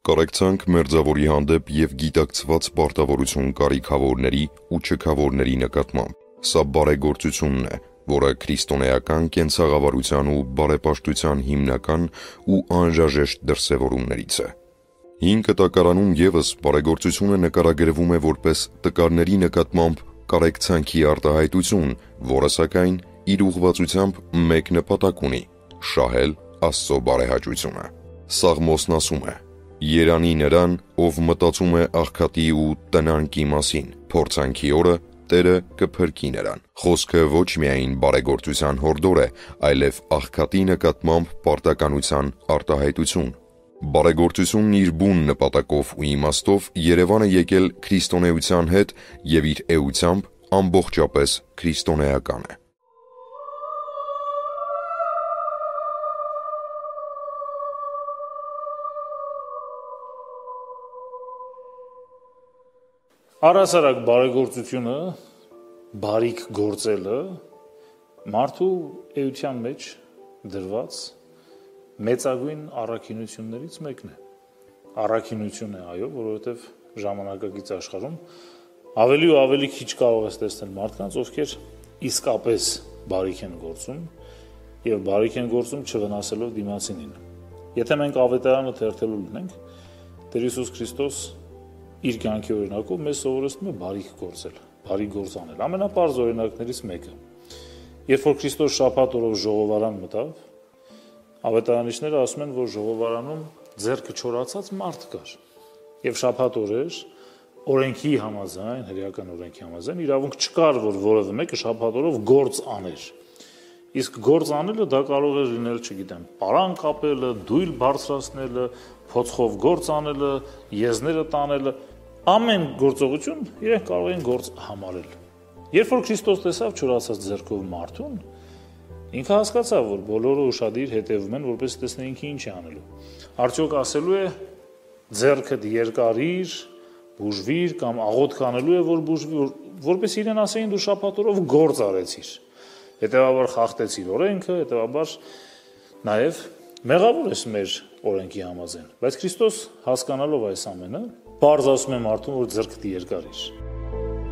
Կարեկցանք մերձավորի հանդեպ և գիտակցված պարտավորություն կարիքավորների ու չքավորների նկատմամբ։ Սա բարեգործությունն է, որը քրիստոնեական կենցաղավարության ու բարեպաշտության հիմնական ու անհրաժեշտ դրսևորումներից է։ Հին կտակարանում ևս բարեգործությունը նկարագրվում է որպես տկարների նկատմամբ կարեկցանքի արտահայտություն, որը սակայն իր ուղղվածությամբ մեկ նպատակ ունի՝ շահել Աստծո բարեհաճությունը։ Սաղմոսն ասում է. «Երանի նրան, ով մտածում է աղքատի ու տնանկի մասին, փորձանքի օրը Տերը կփրկի նրան»։ Խոսքը ոչ միայն բարեգործության հորդոր է, այլև աղքատի նկատմամբ պարտականության արտահայտություն։ Բարեգործությունն իր բուն նպատակով ու իմաստով Երևան է եկել քրիստոնեության հետ և իր էությամբ ամբողջապես քրիստոնեական է։ Առհասարակ բարեգործությունը, բարիք գործելը մարդու էության մեջ դրված մեծագույն առաքինություններից մեկն է։ Առաքինություն է, այո, որովհետև ժամանակակից աշխարհում ավելի ու ավելի քիչ կարող ես տեսնել մարդկանց, ովքեր իսկապես բարիք են գործում եւ բարիք են գործում չվնասելով դիմացինին։ Եթե մենք ավետարանը թերթելու լինենք, Տեր Հիսուս Քրիստոս իր կյանքի օրինակով մեզ սովորեցնում է բարիք գործել, բարիք գործ անել։ Ամենապարզ օրինակներից մեկը։ Երբ որ Քրիստոս շաբաթ օրով ժողովարան մտավ, ավետարանիչները ասում են, որ ժողովարանում ձեռքը չորացած մարդ կար։ Եվ շաբաթ օրեր օրենքի համաձայն, հրեական օրենքի համաձայն իրավունք չկար, որ որևէ մեկը շաբաթ օրով գործ աներ։ Իսկ գործ անելը դա կարող է լինել, չգիտեմ, պարան կապելը, դույլ բարձրացնելը, փոცხով գործ անելը, եզները տանելը, ամեն գործողություն իրենք կարող են գործ համարել։ Երբ որ Քրիստոս տեսավ չորացած ձեռքով մարդուն, ինքը հասկացավ, որ բոլորը ուշադիր հետևում են, որպես տեսնեին ինչ է անելու։ Արդյոք ասելու է ձեռքդ երկարիր, բուժվիր կամ աղոթք անելու է, որ բուժվի, որպես իրեն ասեին դու շաբաթ օրով գործ արեցիր։ Հետևաբար խախտեցիր օրենքը, հետևաբար նաև մեղավոր ես մեր օրենքի համաձայն։ Բայց Քրիստոս հասկանալով այս ամենը, պարզ ասում է մարդուն, որ ձեռքդ երկարիր։